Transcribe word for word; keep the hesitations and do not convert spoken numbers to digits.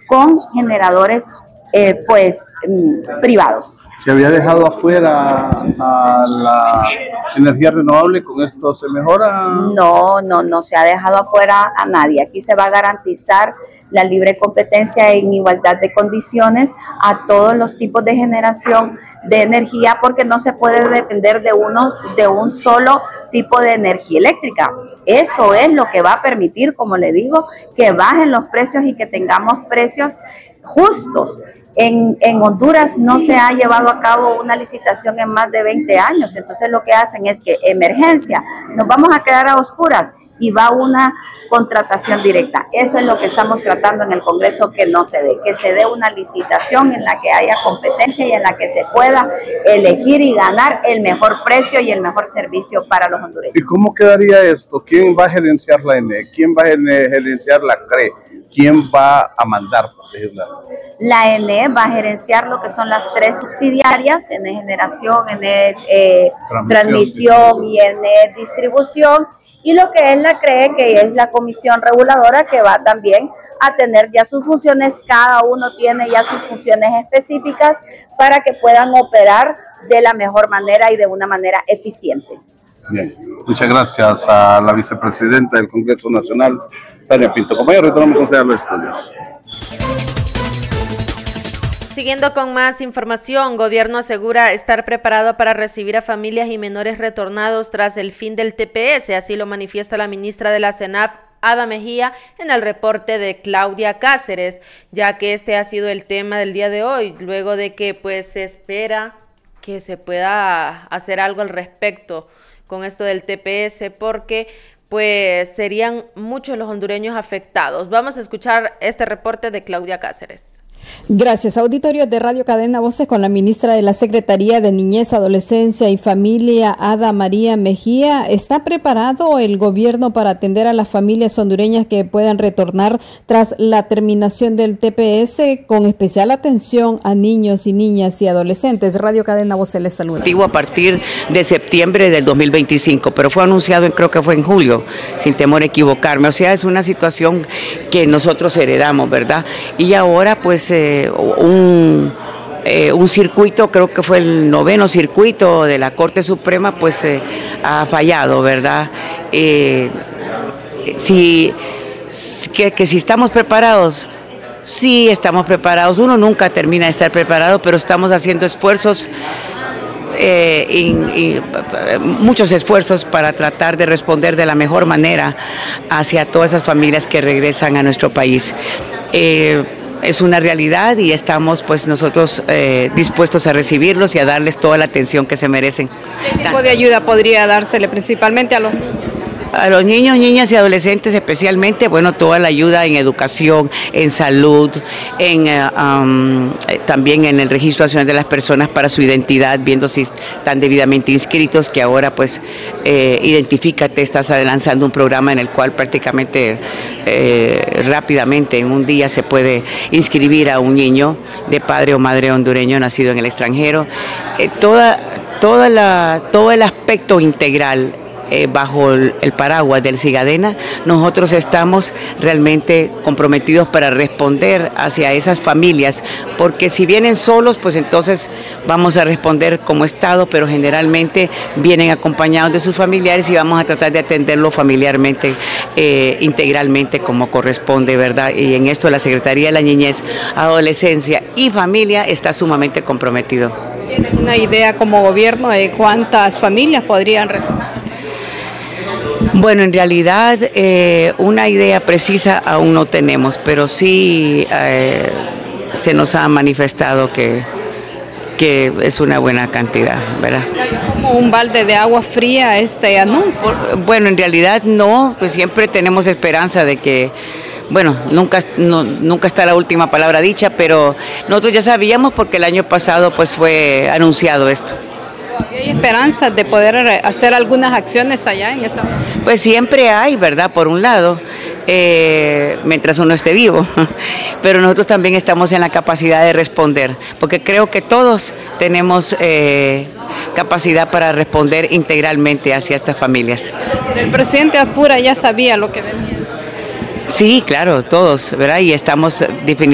con generadores eh, pues mm, privados. Se había dejado afuera a la energía renovable, ¿con esto se mejora? No, no, no se ha dejado afuera a nadie. Aquí se va a garantizar la libre competencia en igualdad de condiciones a todos los tipos de generación de energía, porque no se puede depender de uno, de un solo tipo de energía eléctrica. Eso es lo que va a permitir, como le digo, que bajen los precios y que tengamos precios justos. En, en Honduras no se ha llevado a cabo una licitación en más de veinte años, entonces lo que hacen es que emergencia, nos vamos a quedar a oscuras y va una contratación directa. Eso es lo que estamos tratando en el Congreso, que no se dé, que se dé una licitación en la que haya competencia y en la que se pueda elegir y ganar el mejor precio y el mejor servicio para los hondureños. ¿Y cómo quedaría esto? ¿Quién va a gerenciar la E N E? ¿Quién va a gerenciar la C R E? ¿Quién va a mandar? La E N E va a gerenciar lo que son las tres subsidiarias, E N E Generación, E N E eh, Transmisión, transmisión y E N E Distribución, y lo que es la C R E, que es la Comisión Reguladora, que va también a tener ya sus funciones. Cada uno tiene ya sus funciones específicas para que puedan operar de la mejor manera y de una manera eficiente. Bien, muchas gracias a la vicepresidenta del Congreso Nacional, Tania Pinto. Compañero, retornamos con usted a los estudios. Siguiendo con más información, gobierno asegura estar preparado para recibir a familias y menores retornados tras el fin del T P S, así lo manifiesta la ministra de la CENAF, Ada Mejía, en el reporte de Claudia Cáceres, ya que este ha sido el tema del día de hoy, luego de que pues se espera que se pueda hacer algo al respecto con esto del T P S, porque pues serían muchos los hondureños afectados. Vamos a escuchar este reporte de Claudia Cáceres. Gracias. Auditorio de Radio Cadena Voces con la ministra de la Secretaría de Niñez, Adolescencia y Familia, Ada María Mejía. ¿Está preparado el gobierno para atender a las familias hondureñas que puedan retornar tras la terminación del T P S, con especial atención a niños y niñas y adolescentes? Radio Cadena Voces les saluda. A partir de septiembre del dos mil veinticinco, pero fue anunciado, creo que fue en julio, sin temor a equivocarme. O sea, es una situación que nosotros heredamos, ¿verdad? Y ahora pues Eh, un, eh, un circuito, creo que fue el noveno circuito de la Corte Suprema, pues eh, ha fallado, ¿verdad? Eh, si, que, que si estamos preparados, sí estamos preparados, uno nunca termina de estar preparado, pero estamos haciendo esfuerzos, eh, y, y, muchos esfuerzos para tratar de responder de la mejor manera hacia todas esas familias que regresan a nuestro país. Eh, Es una realidad y estamos pues nosotros eh, dispuestos a recibirlos y a darles toda la atención que se merecen. ¿Qué tipo de ayuda podría dársele principalmente a los niños? A los niños, niñas y adolescentes especialmente, bueno, toda la ayuda en educación, en salud, en uh, um, también en el registro nacional de las personas para su identidad, viendo si están debidamente inscritos, que ahora pues eh, Identifícate está lanzando un programa en el cual prácticamente eh, rápidamente en un día se puede inscribir a un niño de padre o madre hondureño nacido en el extranjero. Eh, toda, toda la, todo el aspecto integral Eh, bajo el, el paraguas del SIGADENA, nosotros estamos realmente comprometidos para responder hacia esas familias, porque si vienen solos, pues entonces vamos a responder como Estado, pero generalmente vienen acompañados de sus familiares y vamos a tratar de atenderlo familiarmente, eh, integralmente como corresponde, ¿verdad? Y en esto la Secretaría de la Niñez, Adolescencia y Familia está sumamente comprometido. ¿Tienen una idea como gobierno de cuántas familias podrían retornar? Bueno, en realidad eh, una idea precisa aún no tenemos, pero sí eh, se nos ha manifestado que, que es una buena cantidad, ¿verdad? ¿Como un balde de agua fría este anuncio? Bueno, en realidad no, pues siempre tenemos esperanza de que, bueno, nunca, no, nunca está la última palabra dicha, pero nosotros ya sabíamos porque el año pasado pues fue anunciado esto. ¿Hay esperanzas de poder hacer algunas acciones allá en Estados Unidos? Pues siempre hay, ¿verdad? Por un lado, eh, mientras uno esté vivo, pero nosotros también estamos en la capacidad de responder, porque creo que todos tenemos eh, capacidad para responder integralmente hacia estas familias. El presidente Apura ya sabía lo que venía. Sí, claro, todos, ¿verdad? Y estamos definitivamente